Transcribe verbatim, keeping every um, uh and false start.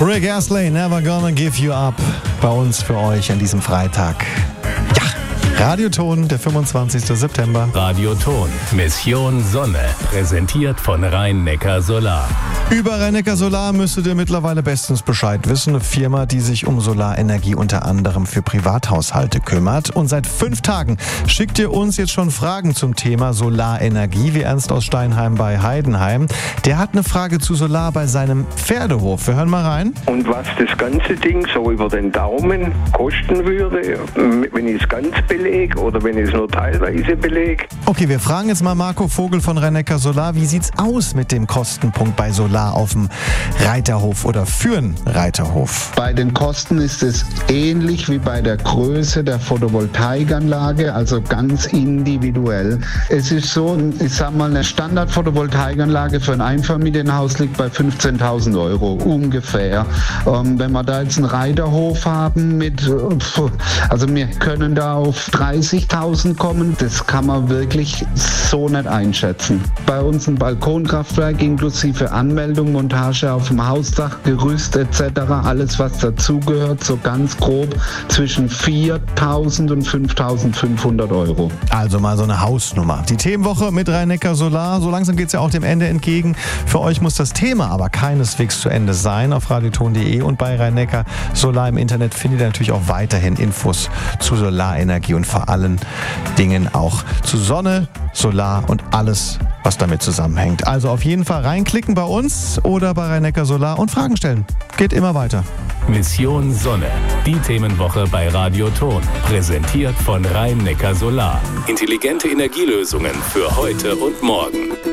Rick Astley, Never Gonna Give You Up. Bei uns für euch an diesem Freitag. Ja, Radioton, der fünfundzwanzigsten September. Radioton, Mission Sonne. Präsentiert von Rhein-Neckar Solar. Über Rhein-Neckar Solar müsstet ihr mittlerweile bestens Bescheid wissen. Eine Firma, die sich um Solarenergie unter anderem für Privathaushalte kümmert. Und seit fünf Tagen schickt ihr uns jetzt schon Fragen zum Thema Solarenergie, wie Ernst aus Steinheim bei Heidenheim. Der hat eine Frage zu Solar bei seinem Pferdehof. Wir hören mal rein. Und was das ganze Ding so über den Daumen kosten würde, wenn ich es ganz belege oder wenn ich es nur teilweise belege. Okay, wir fragen jetzt mal Marco Vogel von Rhein-Neckar Solar. Wie sieht's aus mit dem Kostenpunkt bei Solar auf dem Reiterhof oder für einen Reiterhof? Bei den Kosten ist es ähnlich wie bei der Größe der Photovoltaikanlage, also ganz individuell. Es ist so, ich sag mal, eine Standard-Photovoltaikanlage für ein Einfamilienhaus liegt bei fünfzehntausend Euro ungefähr. Ähm, wenn wir da jetzt einen Reiterhof haben mit, also wir können da auf dreißigtausend kommen, das kann man wirklich so nicht einschätzen. Bei uns ein Balkonkraftwerk inklusive Anmeldung, Montage auf dem Hausdach, Gerüst et cetera, alles was dazugehört, so ganz grob zwischen viertausend und fünftausendfünfhundert Euro. Also mal so eine Hausnummer. Die Themenwoche mit Rhein-Neckar Solar, so langsam geht es ja auch dem Ende entgegen. Für euch muss das Thema aber keineswegs zu Ende sein. Auf radioton punkt de und bei Rhein-Neckar Solar im Internet findet ihr natürlich auch weiterhin Infos zu Solarenergie und vor allen Dingen auch zu Sonne, Solar und alles, was damit zusammenhängt. Also auf jeden Fall reinklicken bei uns oder bei Rhein-Neckar Solar und Fragen stellen. Geht immer weiter. Mission Sonne, die Themenwoche bei Radioton. Präsentiert von Rhein-Neckar Solar. Intelligente Energielösungen für heute und morgen.